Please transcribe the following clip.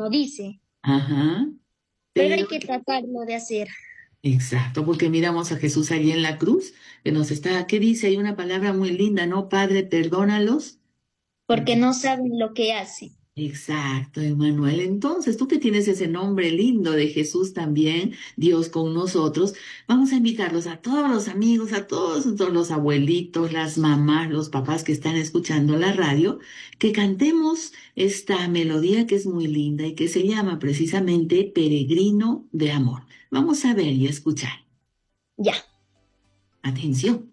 no dice, Ajá, pero hay pero que tratarlo de hacer, exacto, porque miramos a Jesús allí en la cruz, que nos está, ¿qué dice? Hay una palabra muy linda, ¿no? Padre, perdónalos. porque no saben lo que hacen. Exacto, Emanuel. Entonces, tú que tienes ese nombre lindo de Jesús también, Dios con nosotros, vamos a invitarlos a todos los amigos, a todos los abuelitos, las mamás, los papás que están escuchando la radio, que cantemos esta melodía que es muy linda y que se llama precisamente Peregrino de Amor. Vamos a ver y escuchar. Ya. Atención.